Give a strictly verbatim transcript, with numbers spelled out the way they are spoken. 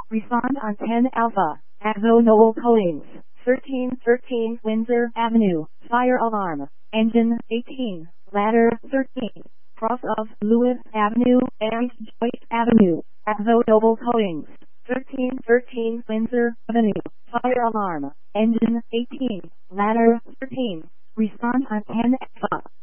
Respond on ten Alpha. Akzo Nobel Coatings. thirteen thirteen Windsor Avenue. Fire alarm. Engine eighteen. Ladder thirteen. Cross of Lewis Avenue and Joyce Avenue. Akzo Nobel Coatings. thirteen thirteen Windsor Avenue. Fire alarm. Engine eighteen. Ladder thirteen. Respond on ten Alpha.